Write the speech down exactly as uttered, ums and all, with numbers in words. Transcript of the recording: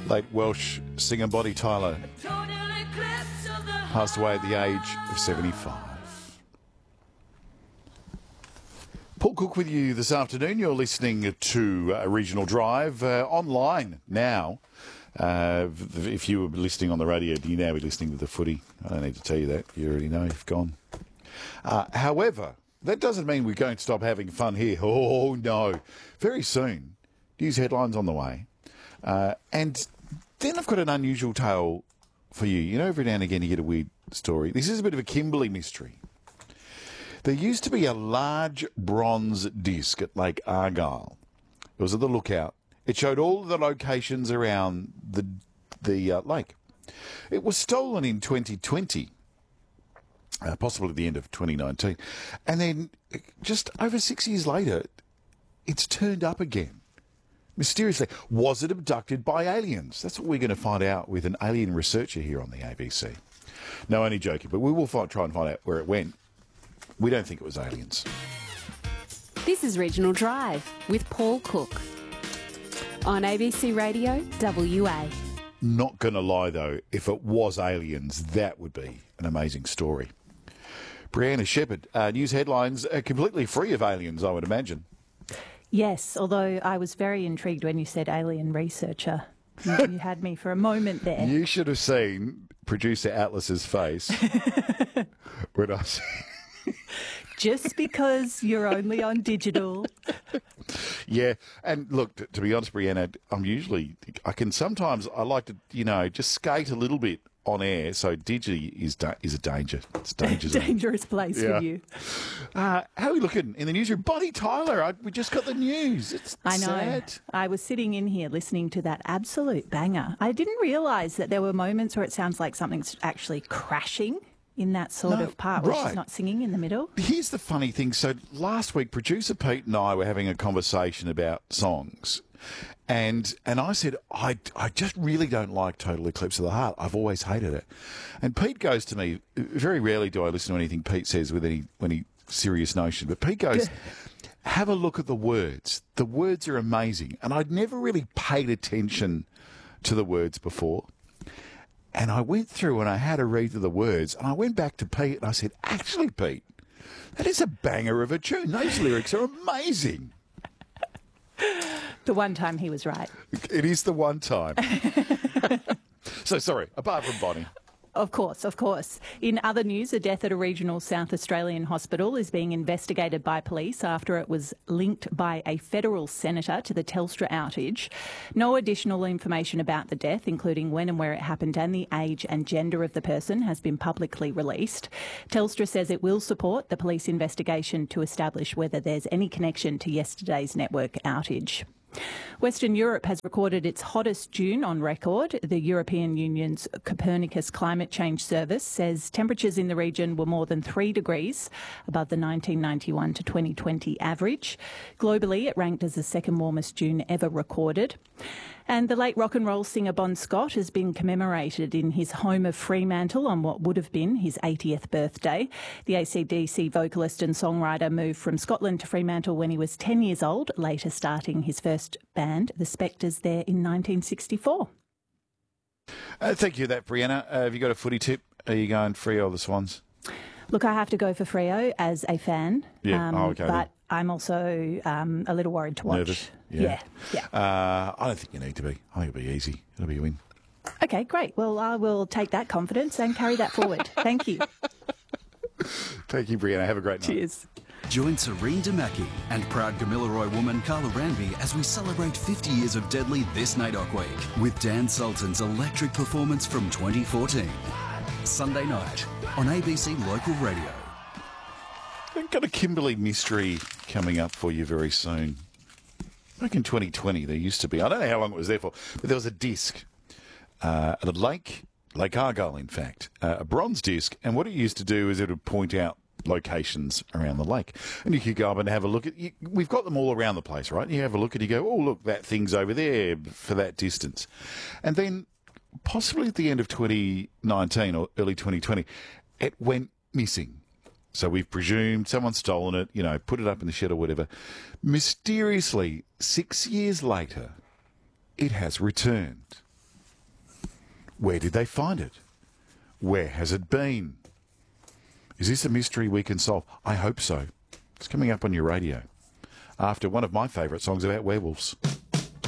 Late Welsh singer Bonnie Tyler passed away at the age of seventy-five. Paul Cook with you this afternoon. You're listening to uh, Regional Drive uh, online now. Uh, if you were listening on the radio, you now be listening to the footy. I don't need to tell you that. You already know you've gone. Uh, however, that doesn't mean we're going to stop having fun here. Oh, no. Very soon, news headlines on the way. Uh, and then I've got an unusual tale for you. You know, every now and again you get a weird story. This is a bit of a Kimberley mystery. There used to be a large bronze disc at Lake Argyle. It was at the Lookout. It showed all of the locations around the the uh, lake. It was stolen in twenty twenty, uh, possibly at the end of twenty nineteen. And then just over six years later, it's turned up again. Mysteriously. Was it abducted by aliens? That's what we're going to find out with an alien researcher here on the A B C. No, only joking, but we will find, try and find out where it went. We don't think it was aliens. This is Regional Drive with Paul Cook on A B C Radio W A. Not going to lie, though, if it was aliens, that would be an amazing story. Brianna Shepherd, uh, news headlines are completely free of aliens, I would imagine. Yes, although I was very intrigued when you said alien researcher. You, you had me for a moment there. You should have seen producer Atlas's face when I said... Just because you're only on digital. Yeah, and look, t- to be honest, Brianna, I'm usually, I can sometimes, I like to, you know, just skate a little bit on air, so digi is da- is a danger. It's a danger zone. Dangerous place Yeah. for you. Uh, how are we looking in the newsroom? Bonnie Tyler, I, we just got the news. It's I know. sad. I was sitting in here listening to that absolute banger. I didn't realise that there were moments where it sounds like something's actually crashing in that sort No, of part where right. she's not singing in the middle. Here's the funny thing. So last week, producer Pete and I were having a conversation about songs. And and I said, I, I just really don't like Total Eclipse of the Heart. I've always hated it. And Pete goes to me, very rarely do I listen to anything Pete says with any, any serious notion, but Pete goes, have a look at the words. The words are amazing. And I'd never really paid attention to the words before. And I went through and I had a read of the words, and I went back to Pete and I said, actually, Pete, that is a banger of a tune. Those lyrics are amazing. The one time he was right. It is the one time. So, sorry, apart from Bonnie. Of course, of course. In other news, a death at a regional South Australian hospital is being investigated by police after it was linked by a federal senator to the Telstra outage. No additional information about the death, including when and where it happened and the age and gender of the person, has been publicly released. Telstra says it will support the police investigation to establish whether there's any connection to yesterday's network outage. Western Europe has recorded its hottest June on record. The European Union's Copernicus Climate Change Service says temperatures in the region were more than three degrees above the nineteen ninety-one to twenty twenty average. Globally, it ranked as the second warmest June ever recorded. And the late rock and roll singer Bon Scott has been commemorated in his home of Fremantle on what would have been his eightieth birthday. The A C D C vocalist and songwriter moved from Scotland to Fremantle when he was ten years old, later starting his first band, The Spectres, there in nineteen sixty-four. Uh, thank you for that, Brianna. Uh, have you got a footy tip? Are you going Freo or the Swans? Look, I have to go for Freo as a fan. Yeah, um, oh, okay. But then. I'm also um, a little worried to watch. Nervous? Yeah. Yeah. Uh, I don't think you need to be. I think it'll be easy. It'll be a win. Okay, great. Well, I will take that confidence and carry that forward. Thank you. Thank you, Brianna. Have a great night. Cheers. Join Serene Damaki and proud Gamilaroi woman Carla Ranby as we celebrate fifty years of Deadly this N A D O C week with Dan Sultan's electric performance from twenty fourteen. Sunday night on A B C Local Radio. I've got a Kimberley mystery coming up for you very soon. Back in twenty twenty, there used to be, I don't know how long it was there for, but there was a disc uh, at a lake, Lake Argyle, in fact, uh, a bronze disc, and what it used to do is it would point out locations around the lake. And you could go up and have a look at, you, we've got them all around the place, right? You have a look and you go, oh, look, that thing's over there for that distance. And then possibly at the end of twenty nineteen or early twenty twenty, it went missing. So we've presumed someone's stolen it, you know, put it up in the shed or whatever. Mysteriously, six years later, it has returned. Where did they find it? Where has it been? Is this a mystery we can solve? I hope so. It's coming up on your radio after one of my favourite songs about werewolves.